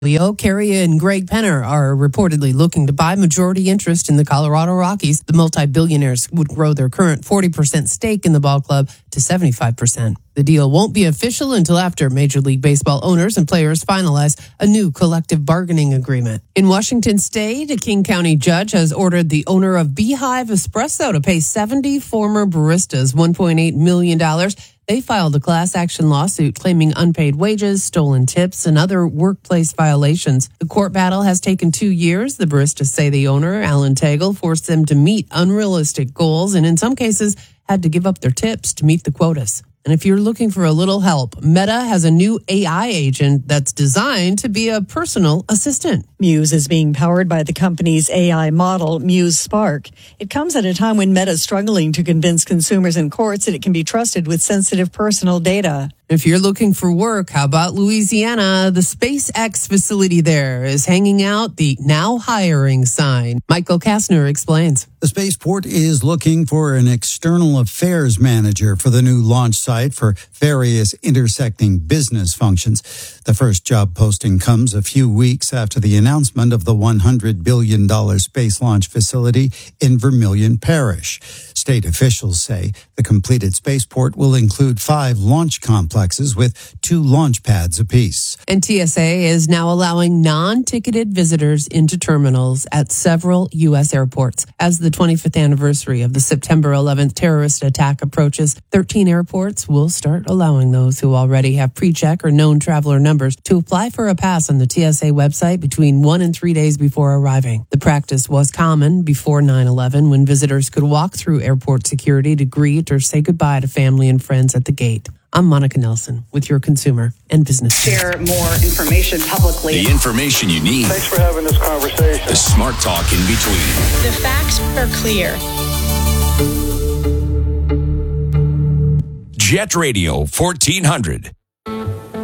Leo, Kerry, and Greg Penner are reportedly looking to buy majority interest in the Colorado Rockies. The multi-billionaires would grow their current 40% stake in the ball club to 75%. The deal won't be official until after Major League Baseball owners and players finalize a new collective bargaining agreement. In Washington State, a King County judge has ordered the owner of Beehive Espresso to pay 70 former baristas $1.8 million. They filed a class action lawsuit claiming unpaid wages, stolen tips, and other workplace violations. The court battle has taken 2 years. The baristas say the owner, Alan Tagle, forced them to meet unrealistic goals and in some cases had to give up their tips to meet the quotas. And if you're looking for a little help, Meta has a new AI agent that's designed to be a personal assistant. Muse is being powered by the company's AI model, Muse Spark. It comes at a time when Meta is struggling to convince consumers and courts that it can be trusted with sensitive personal data. If you're looking for work, how about Louisiana? The SpaceX facility there is hanging out the now hiring sign. Michael Kastner explains. The spaceport is looking for an external affairs manager for the new launch site for various intersecting business functions. The first job posting comes a few weeks after the announcement of the $100 billion space launch facility in Vermilion Parish. State officials say the completed spaceport will include 5 launch complexes with 2 launch pads apiece. And TSA is now allowing non-ticketed visitors into terminals at several U.S. airports. As the 25th anniversary of the September 11th terrorist attack approaches, 13 airports will start allowing those who already have pre-check or known traveler numbers to apply for a pass on the TSA website between 1 and 3 days before arriving. The practice was common before 9/11 when visitors could walk through airport security to greet or say goodbye to family and friends at the gate. I'm Monica Nelson with your consumer and business. Share more information publicly. The information you need. Thanks for having this conversation. The smart talk in between. The facts are clear. Jet Radio 1400.